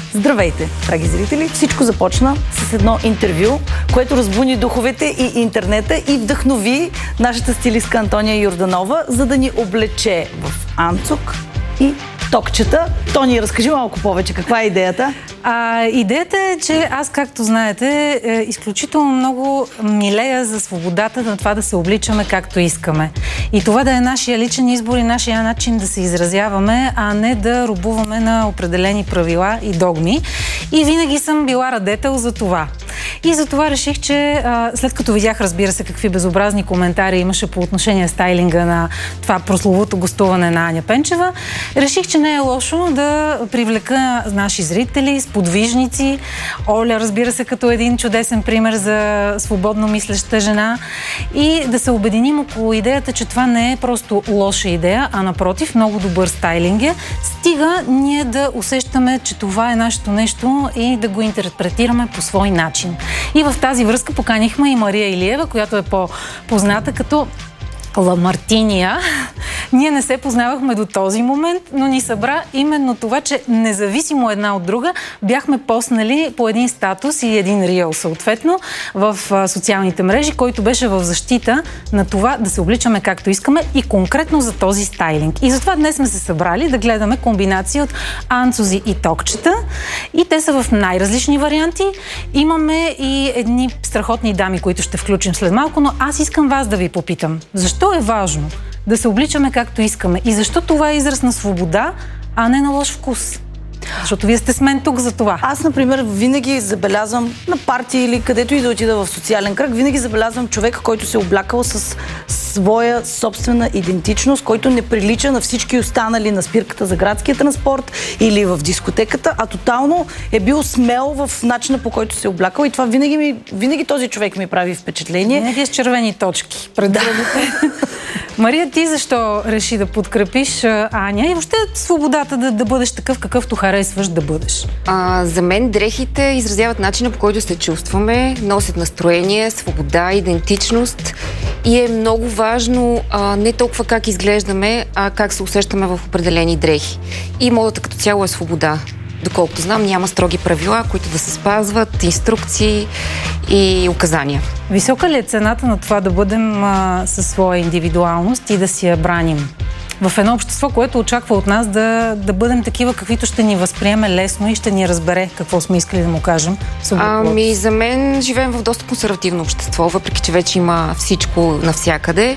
Здравейте, драги зрители! Всичко започна с едно интервю, което разбуни духовете и интернета и вдъхнови нашата стилистка Антония Йорданова, за да ни облече в анцук и токчета. Тони, разкажи малко повече. Каква е идеята? Идеята е, че аз, както знаете, изключително много милея за свободата на това да се обличаме както искаме. И това да е нашия личен избор и нашия начин да се изразяваме, а не да робуваме на определени правила и догми. И винаги съм била радетел за това. И затова реших, че след като видях, разбира се, какви безобразни коментари имаше по отношение стайлинга на това прословото гостуване на Аня Пенчева, реших, че не е лошо да привлека наши зрители, сподвижници. Оля, разбира се, като един чудесен пример за свободно мислеща жена, и да се обединим около идеята, че това не е просто лоша идея, а напротив, много добър стайлинг е. Стига ние да усещаме, че това е нашето нещо и да го интерпретираме по свой начин. И в тази връзка поканихме и Мария Илиева, която е по-позната като Ламартиния. Ние не се познавахме до този момент, но ни събра именно това, че независимо една от друга бяхме поснали по един статус и един рил съответно в социалните мрежи, който беше в защита на това да се обличаме както искаме и конкретно за този стайлинг. И затова днес сме се събрали да гледаме комбинация от анцузи и токчета, и те са в най-различни варианти. Имаме и едни страхотни дами, които ще включим след малко, но аз искам вас да ви попитам. Защо е важно да се обличаме както искаме? И защо това е израз на свобода, а не на лош вкус? Защото вие сте с мен тук за това. Аз, например, винаги забелязвам на партия или където и да отида в социален кръг, винаги забелязвам човек, който се е облякал с своя собствена идентичност, който не прилича на всички останали на спирката за градския транспорт или в дискотеката, а тотално е бил смел в начина, по който се е облякал, и това винаги този човек ми прави впечатление. Винаги е с червени точки пред другите. Мария, ти защо реши да подкрепиш Аня и въобще свободата да бъдеш такъв, какъвто харесваш да бъдеш? За мен дрехите изразяват начина, по който се чувстваме, носят настроение, свобода, идентичност, и е много важно не толкова как изглеждаме, а как се усещаме в определени дрехи. И модата като цяло е свобода. Доколкото знам, няма строги правила, които да се спазват, инструкции и указания. Висока ли е цената на това да бъдем със своя индивидуалност и да си я браним? В едно общество, което очаква от нас да бъдем такива, каквито ще ни възприеме лесно и ще ни разбере какво сме искали да му кажем. За мен живеем в доста консервативно общество, въпреки че вече има всичко навсякъде.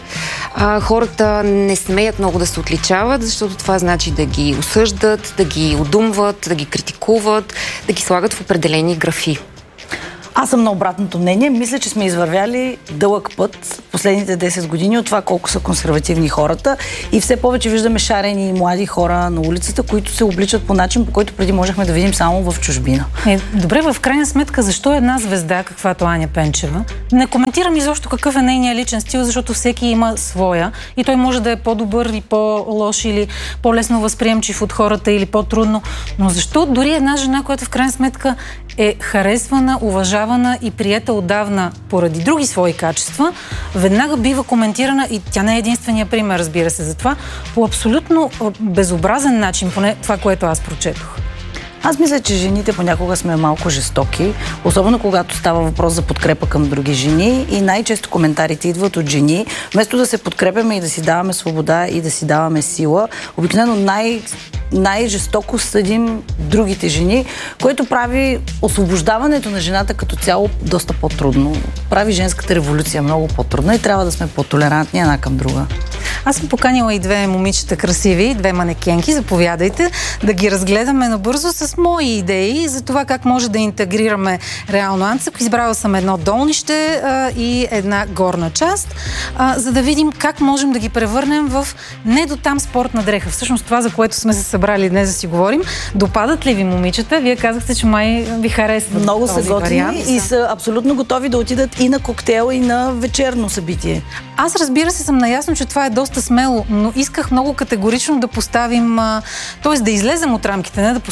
Хората не смеят много да се отличават, защото това значи да ги осъждат, да ги одумват, да ги критикуват, да ги слагат в определени графи. Аз съм на обратното мнение. Мисля, че сме извървяли дълъг път последните 10 години от това колко са консервативни хората, и все повече виждаме шарени и млади хора на улицата, които се обличат по начин, по който преди можехме да видим само в чужбина. Добре, в крайна сметка, защо една звезда, каквато Аня Пенчева? Не коментирам изобщо какъв е нейният личен стил, защото всеки има своя и той може да е по-добър и по-лош или по-лесно възприемчив от хората или по-трудно. Но защо дори една жена, която в крайна сметка е харесвана, уважавана и приета отдавна поради други свои качества, веднага бива коментирана, и тя не е единствения пример, разбира се, за това, по абсолютно безобразен начин, поне това, което аз прочетох. Аз мисля, че жените понякога сме малко жестоки, особено когато става въпрос за подкрепа към други жени, и най-често коментарите идват от жени. Вместо да се подкрепяме и да си даваме свобода и да си даваме сила, обикновено най-жестоко съдим другите жени, което прави освобождаването на жената като цяло доста по-трудно. Прави женската революция много по-трудна и трябва да сме по-толерантни една към друга. Аз съм поканила и две момичета красиви, две манекенки. Заповядайте да ги разгледаме набързо с мои идеи за това как може да интегрираме реално анцук. Избрала съм едно долнище и една горна част, за да видим как можем да ги превърнем в не до там спортна дреха. Всъщност това, за което сме се събрали днес да си говорим. Допадат ли ви, момичета? Вие казахте, че май ви харесват. Много са готини и са абсолютно готови да отидат и на коктейл, и на вечерно събитие. Аз, разбира се, съм наясно, че това е доста смело, но исках много категорично да поставим, т.е. да излезем от рамките, не да поставим, а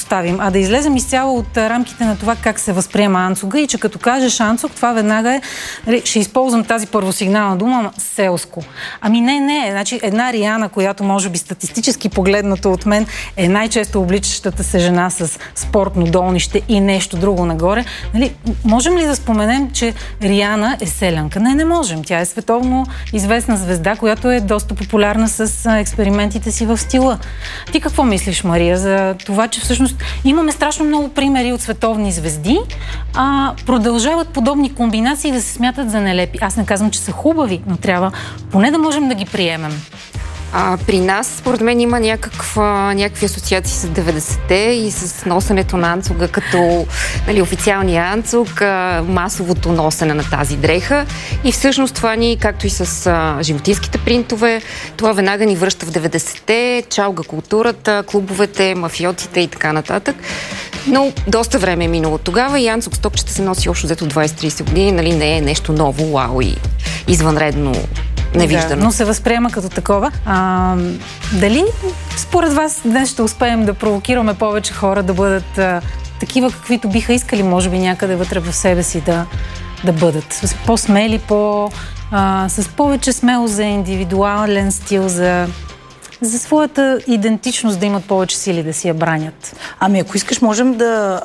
да излезем изцяло от рамките на това как се възприема анцуга и че като кажеш анцуг, това веднага е, ще използвам тази първосигнална дума, селско. Ами не. Значи една Риана, която може би статистически погледнато от мен е най-често обличащата се жена с спортно долнище и нещо друго нагоре. Нали, можем ли да споменем, че Риана е селянка? Не можем. Тя е световно известна звезда, която е доста популярна с експериментите си в стила. Ти какво мислиш, Мария, за това, че всъщност имаме страшно много примери от световни звезди, продължават подобни комбинации да се смятат за нелепи? Аз не казвам, че са хубави, но трябва поне да можем да ги приемем. При нас, според мен, има някакви асоциации с 90-те и с носенето на анцуга като официалния анцуг, масовото носене на тази дреха. И всъщност това ни, както и с животинските принтове, това веднага ни връща в 90-те, чалга културата, клубовете, мафиотите и така нататък. Но доста време е минало тогава и анцуг с топчета се носи общо взето 20-30 години, не е нещо ново, вау и извънредно невиждано. Да, но се възприема като такова. Дали според вас днес ще успеем да провокираме повече хора да бъдат такива, каквито биха искали, може би някъде вътре в себе си да бъдат? По-смели, с повече смелост за индивидуален стил, за своята идентичност, да имат повече сили да си я бранят. Ами ако искаш, можем да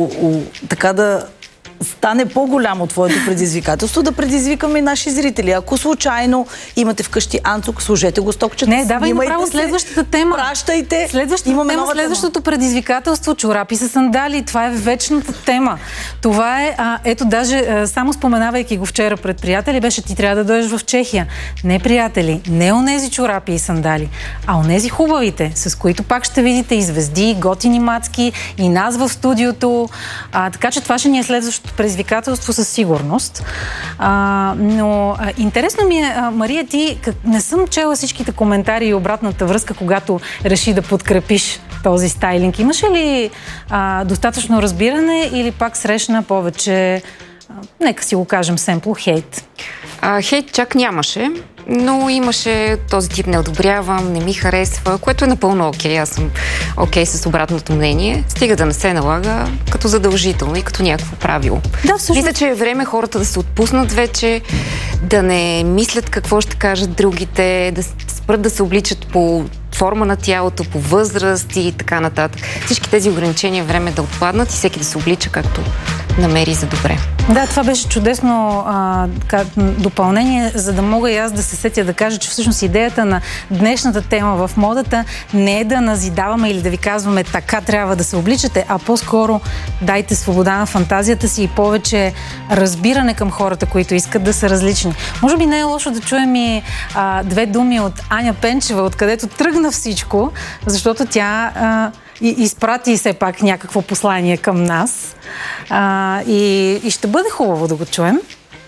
стане по-голямо твоето предизвикателство, да предизвикаме и наши зрители. Ако случайно имате вкъщи анцуг, сложете го с токчета. Не, давай направо следващата тема. Пращайте. Следващото предизвикателство, чорапи с сандали. Това е вечната тема. Това е, ето даже, само споменавайки го вчера пред приятели, беше: ти трябва да дойдеш в Чехия. Не, приятели, не онези чорапи и сандали, а онези хубавите, с които пак ще видите и звезди, и готини мацки, и нас в студиото. Така че това ще ни е следващото предизвикателство със сигурност. Но интересно ми е, Мария, ти не съм чела всичките коментари и обратната връзка, когато реши да подкрепиш този стайлинг. Имаше ли достатъчно разбиране или пак срещна повече, нека си го кажем, семпл хейт? Хейт чак нямаше, но имаше този тип: не одобрявам, не ми харесва, което е напълно окей. Аз съм окей с обратното мнение. Стига да не се налага като задължително и като някакво правило. Да, всъщност. Мисля, че е време хората да се отпуснат вече, да не мислят какво ще кажат другите, да спрат да се обличат по форма на тялото, по възраст и така нататък. Всички тези ограничения време да отпаднат и всеки да се облича както намери за добре. Да, това беше чудесно допълнение, за да мога и аз да се сетя да кажа, че всъщност идеята на днешната тема в модата не е да назидаваме или да ви казваме така трябва да се обличате, а по-скоро дайте свобода на фантазията си и повече разбиране към хората, които искат да са различни. Може би не е лошо да чуем и две думи от Аня Пенчева, откъдето тръгна всичко, защото тя изпрати все пак някакво послание към нас. И ще бъде хубаво да го чуем.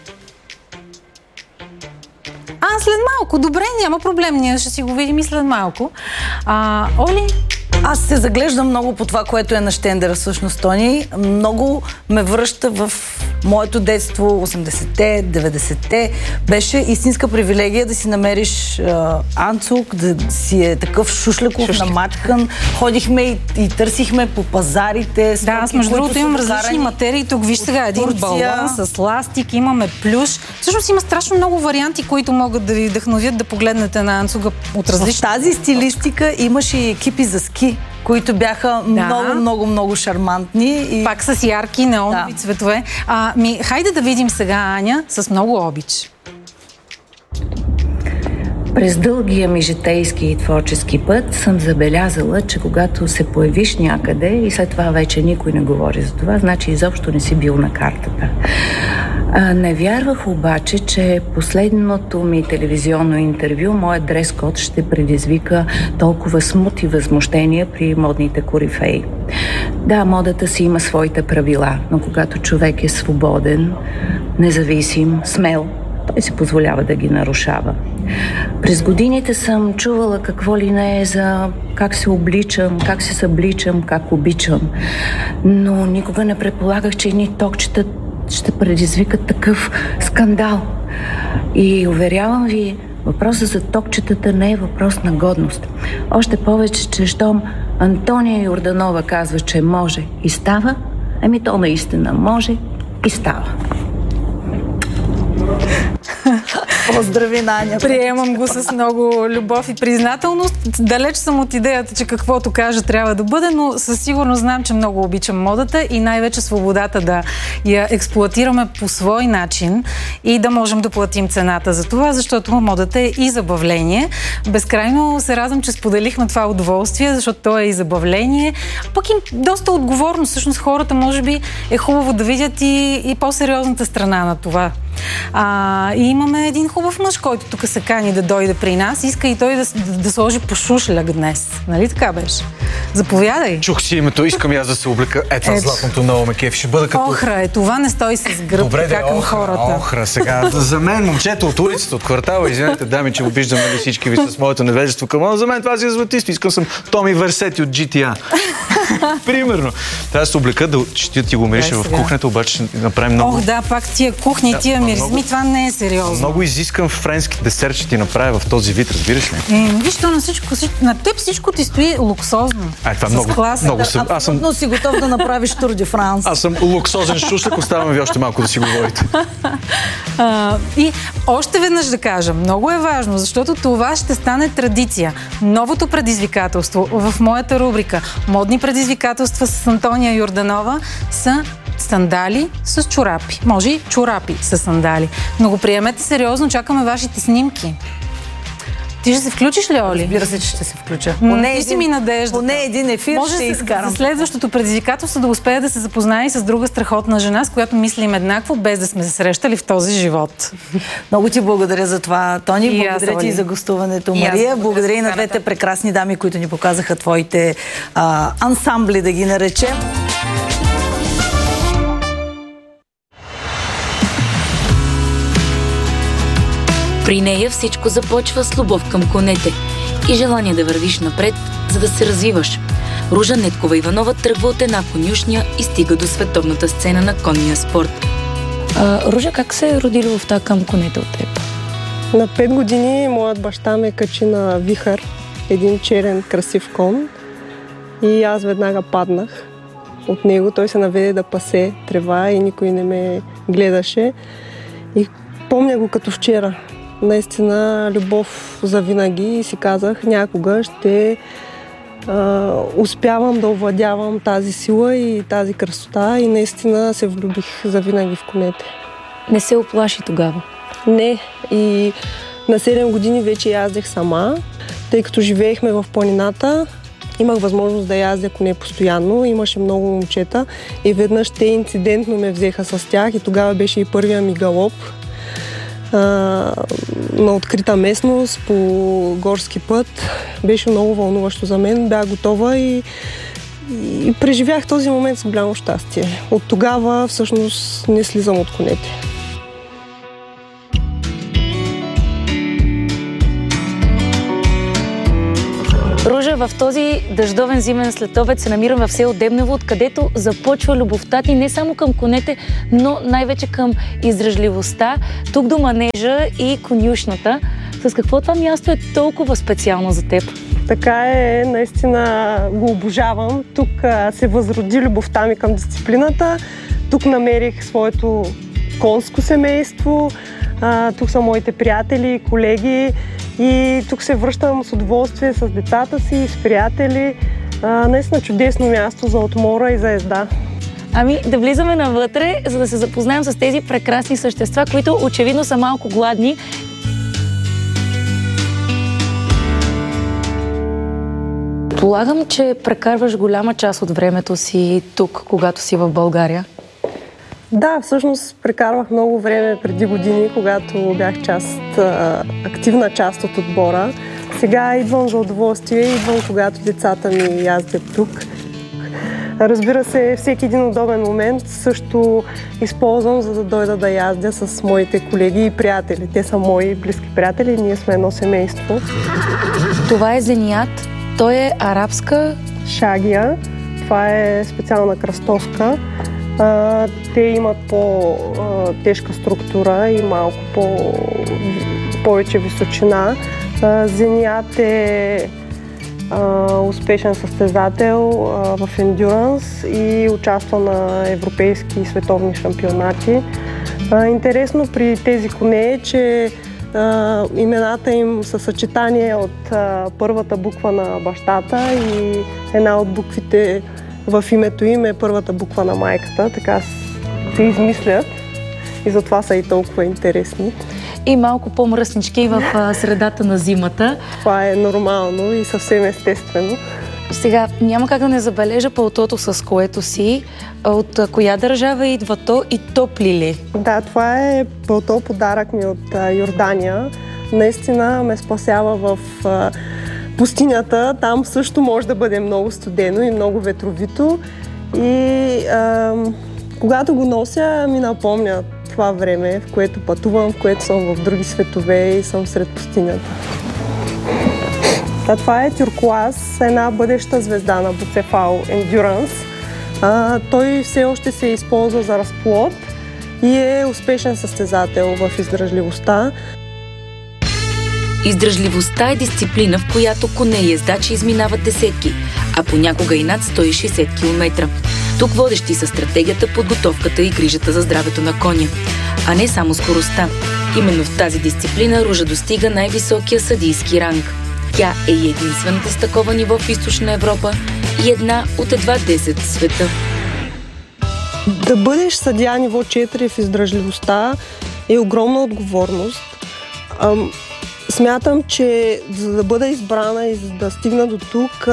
След малко. Добре, няма проблем. Ние ще си го видим и след малко. Оли? Аз се заглеждам много по това, което е на щендера всъщност, Тони. Много ме връща в моето детство, 80-те, 90-те. Беше истинска привилегия да си намериш анцуг, да си е такъв шушлеков, намачкан. Ходихме и търсихме по пазарите. Да, аз между другото имам различни материи. Тук виж сега един балон с ластик, имаме плюш. Всъщност има страшно много варианти, които могат да ви вдъхновят да погледнете на анцуга от различни. В тази стилистика имаше и екипи за ски, които бяха много шармантни. Пак с ярки неонови цветове. Хайде да видим сега Аня с много обич. През дългия ми житейски и творчески път съм забелязала, че когато се появиш някъде и след това вече никой не говори за това, значи изобщо не си бил на картата. Не вярвах обаче, че последното ми телевизионно интервю, моят дрес-код ще предизвика толкова смут и възмущение при модните корифеи. Да, модата си има своите правила, но когато човек е свободен, независим, смел, той си позволява да ги нарушава. През годините съм чувала какво ли не е за как се обличам, как се събличам, как обичам, но никога не предполагах, че едни токчета ще предизвикат такъв скандал. И уверявам ви, въпросът за токчетата не е въпрос на годност. Още повече, че щом Антония Йорданова казва, че може и става, ами то наистина може и става. Поздрави, Наня. Приемам го с много любов и признателност. Далеч съм от идеята, че каквото кажа трябва да бъде, но със сигурност знам, че много обичам модата и най-вече свободата да я експлоатираме по свой начин и да можем да платим цената за това, защото модата е и забавление. Безкрайно се радвам, че споделихме това удоволствие, защото то е и забавление, пък и доста отговорно. Всъщност хората може би е хубаво да видят и по-сериозната страна на това. И имаме един хубав мъж, който тук се кани да дойде при нас. Иска и той да сложи по шушляк днес. Нали така беше? Заповядай. Чух си името, искам и аз да се облека. Това златното много ме кеф. Ще бъда като... Охра това не стои с гръб така към хората. Охра, сега. За мен, момчета от улицата, от квартала, извинете, дами, че обиждам нали всички ви с моето невежество към но за мен това си е златисто. Искам съм Томи Версети от GTA. Примерно. Трябва да се облека, ще ти го мирише в кухнята, обаче ще направим много... Да, пак тия кухни, тия миризми, това не е сериозно. Много изискам френски десерт ще ти направя в този вид, разбираш ли? Виж, то на теб всичко ти стои луксозно. Това много съм. Абсолютно си готов да направиш Тур де Франс. Аз съм луксозен шушлик, оставаме ви още малко да си говорите. И още веднъж да кажа, много е важно, защото това ще стане традиция. Новото предизвикателство в моята рубрика Модни предизвикателства с Антония Йорданова са сандали с чорапи. Може и чорапи с сандали. Но го приемете сериозно, чакаме вашите снимки. Ти ще се включиш ли, Оли? Разбира се, че ще се включа. Ти си ми надежда. Поне един ефир може ще изкарам. За следващото предизвикателство да успея да се запознае и с друга страхотна жена, с която мислим еднакво, без да сме се срещали в този живот. Много ти благодаря за това, Тони. Благодаря ти за гостуването, Мария. Благодаря и на двете прекрасни дами, които ни показаха твоите ансамбли, да ги наречем. При нея всичко започва с любов към конете и желание да вървиш напред, за да се развиваш. Ружа Неткова-Иванова тръгва от една конюшня и стига до световната сцена на конния спорт. Ружа, как се е роди любовта към конете от теб? На 5 години моят баща ме качи на вихър, един черен красив кон, и аз веднага паднах от него. Той се наведе да пасе трева и никой не ме гледаше. И помня го като вчера. Наистина любов за винаги и си казах, някога ще успявам да овладявам тази сила и тази красота и наистина се влюбих за винаги в конете. Не се оплаши тогава? Не. И на 7 години вече яздех сама, тъй като живеехме в планината. Имах възможност да яздя коне постоянно, имаше много момчета и веднъж те инцидентно ме взеха с тях и тогава беше и първия ми галоп на открита местност по горски път. Беше много вълнуващо за мен, бях готова и преживях този момент с голямо щастие. От тогава всъщност не слизам от конете. Ружа, в този дъждовен зимен следобед се намирам в село Дебнево, откъдето започва любовта ти не само към конете, но най-вече към издръжливостта. Тук до манежа и конюшната. С какво това място е толкова специално за теб? Така е, наистина го обожавам. Тук се възроди любовта ми към дисциплината. Тук намерих своето конско семейство. Тук са моите приятели, колеги. И тук се връщам с удоволствие с децата си, с приятели. Наистина чудесно място за отмора и за езда. Ами да влизаме навътре, за да се запознаем с тези прекрасни същества, които очевидно са малко гладни. Полагам, че прекарваш голяма част от времето си тук, когато си в България. Да, всъщност прекарвах много време преди години, когато бях активна част от отбора. Сега идвам за удоволствие, идвам когато децата ми яздят тук. Разбира се, всеки един удобен момент също използвам, за да дойда да яздя с моите колеги и приятели. Те са мои близки приятели, ние сме едно семейство. Това е зеният. Той е арабска. Шагия. Това е специална кръстовка. Те имат по-тежка структура и малко повече височина. Зеният е успешен състезател в ендюранс и участва на европейски и световни шампионати. Интересно при тези коне е, че имената им са съчетание от първата буква на бащата и една от буквите в името им е първата буква на майката, така се измислят и затова са и толкова интересни. И малко по-мръснички в средата на зимата. Това е нормално и съвсем естествено. Сега, няма как да не забележа пълтото, с което си. От коя държава идва то и топли ли? Да, това е пълто, подарък ми от Йордания. Наистина ме спасява в пустинята. Там също може да бъде много студено и много ветровито. И когато го нося, ми напомня това време, в което пътувам, в което съм в други светове и съм сред пустинята. Това е тюркоаз, една бъдеща звезда на Буцефал Endurance. Той все още се използва за разплод и е успешен състезател в издръжливостта. Издръжливостта е дисциплина, в която коне и ездачи изминават десетки, а понякога и над 160 км. Тук водещи са стратегията, подготовката и грижата за здравето на коня, а не само скоростта. Именно в тази дисциплина Ружа достига най-високия съдийски ранг. Тя е единствената с такова ниво в Източна Европа и една от едва 10 в света. Да бъдеш съдия ниво 4 в издръжливостта е огромна отговорност. Смятам, че за да бъда избрана и за да стигна до тук,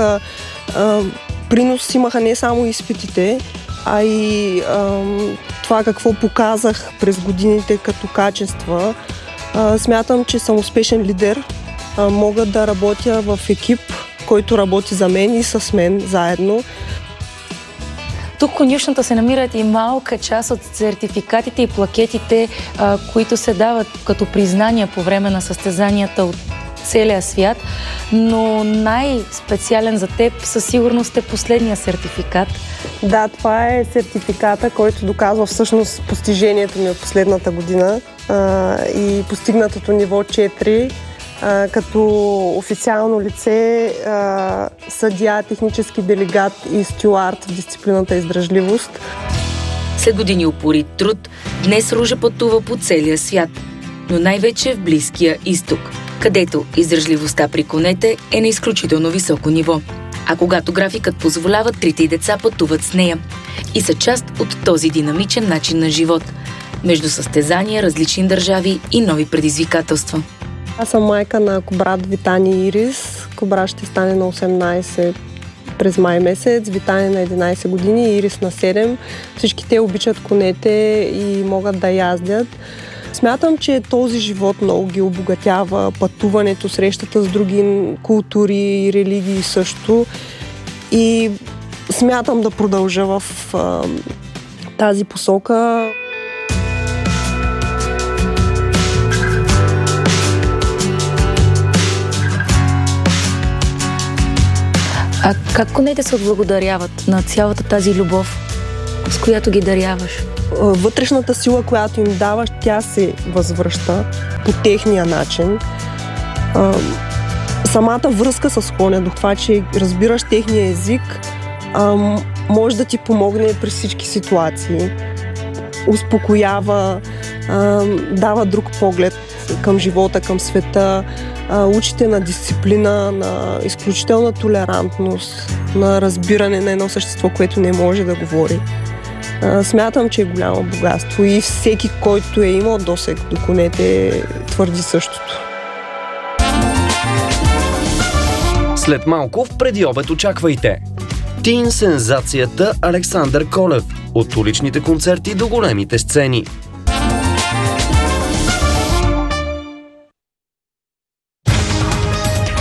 принос имаха не само изпитите, а и това какво показах през годините като качества. Смятам, че съм успешен лидер. Мога да работя в екип, който работи за мен и с мен заедно. Тук конюшната се намират и малка част от сертификатите и плакетите, които се дават като признания по време на състезанията от целия свят, но най-специален за теб със сигурност е последния сертификат. Да, това е сертификата, който доказва всъдност постижението ми от последната година и постигнатото ниво 4. Като официално лице, съдия, технически делегат и стюард в дисциплината издръжливост. След години упорит труд, днес Ружа пътува по целия свят, но най-вече в Близкия изток, където издръжливостта при конете е на изключително високо ниво. А когато графикът позволява, трите й деца пътуват с нея и са част от този динамичен начин на живот, между състезания, различни държави и нови предизвикателства. Аз съм майка на кобрат Витани и Ирис. Кобра ще стане на 18 през май месец, Витани на 11 години и Ирис на 7. Всички те обичат конете и могат да яздят. Смятам, че този живот много ги обогатява, пътуването, срещата с други култури и религии също. И смятам да продължа в тази посока. А как конете се отблагодаряват на цялата тази любов, с която ги даряваш? Вътрешната сила, която им даваш, тя се възвръща по техния начин. Самата връзка с коня, до това, че разбираш техния език, може да ти помогне при всички ситуации. Успокоява, дава друг поглед към живота, към света, учите на дисциплина, на изключителна толерантност, на разбиране на едно същество, което не може да говори. Смятам, че е голямо богатство и всеки, който е имал досег до конете, твърди същото. След малко в предиобед очаквайте Тин сензацията Александър Колев, от уличните концерти до големите сцени.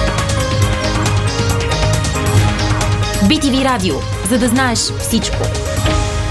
BTV Радио, за да знаеш всичко.